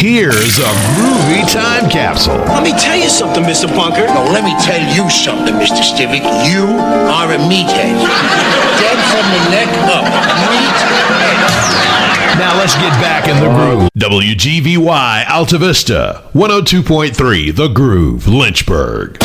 Here's a groovy time capsule. Let me tell you something, Mr. Bunker. No, let me tell you something, Mr. Stivic. You are a meathead. Dead from the neck up. Meathead. Now let's get back in the groove. WGVY Alta Vista, 102.3 The Groove, Lynchburg.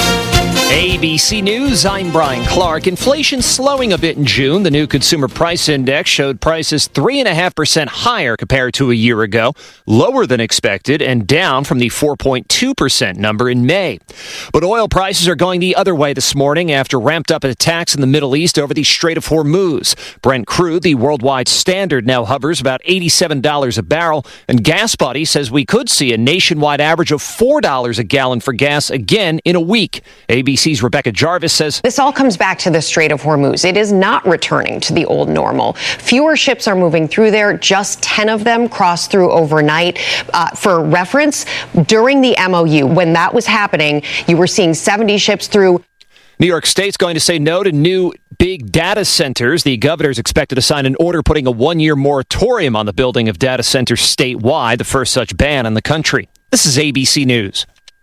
ABC News, I'm Brian Clark. Inflation slowing a bit in June. The new Consumer Price Index showed prices 3.5% higher compared to a year ago, lower than expected, and down from the 4.2% number in May. But oil prices are going the other way this morning after ramped up attacks in the Middle East over the Strait of Hormuz. Brent crude, the worldwide standard, now hovers about $87 a barrel, and GasBuddy says we could see a nationwide average of $4 a gallon for gas again in a week. ABC's Rebecca Jarvis says this all comes back to the Strait of Hormuz. It is not returning to the old normal. Fewer ships are moving through there. Just 10 of them crossed through overnight. For reference, during the MOU, when that was happening, you were seeing 70 ships through. New York State's going to say no to new big data centers. The governor is expected to sign an order putting a one-year moratorium on the building of data centers statewide, the first such ban in the country. This is ABC News.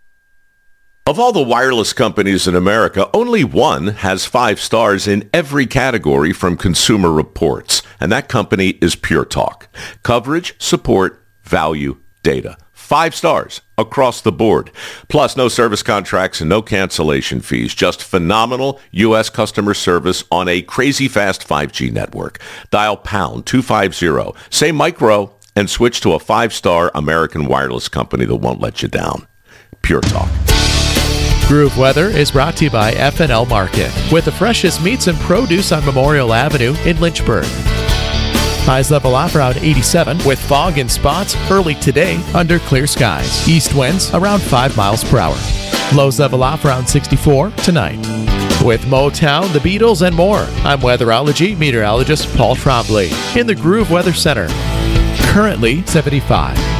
Of all the wireless companies in America, only one has 5 stars in every category from Consumer Reports, and that company is Pure Talk. Coverage, support, value, data. 5 stars across the board. Plus, no service contracts and no cancellation fees. Just phenomenal U.S. customer service on a crazy fast 5G network. Dial pound 250, say micro, and switch to a 5-star American wireless company that won't let you down. Pure Talk. Groove Weather is brought to you by F&L Market, with the freshest meats and produce on Memorial Avenue in Lynchburg. Highs level off around 87 with fog in spots early today under clear skies. East winds around 5 miles per hour. Lows level off around 64 tonight. With Motown, the Beatles, and more, I'm weatherology meteorologist Paul Trombley in the Groove Weather Center. Currently 75.